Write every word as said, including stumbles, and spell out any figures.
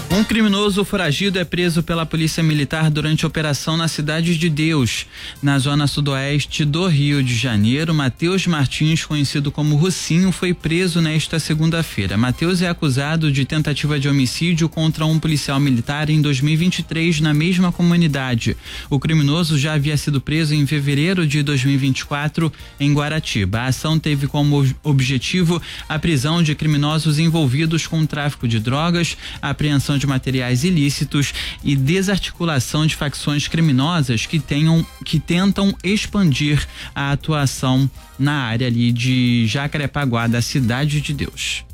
Um criminoso foragido é preso pela Polícia Militar durante operação na Cidade de Deus, na zona sudoeste do Rio de Janeiro. Matheus Martins, conhecido como Russinho, foi preso nesta segunda-feira. Matheus é acusado de tentativa de homicídio contra um policial militar em dois mil e vinte e três na mesma comunidade. O criminoso já havia sido preso em fevereiro de dois mil e vinte e quatro em Guaratiba. A ação teve como objetivo a prisão de criminosos envolvidos com tráfico de drogas, a apreensão de materiais ilícitos e desarticulação de facções criminosas que tenham, que tentam expandir a atuação na área ali de Jacarepaguá, da Cidade de Deus.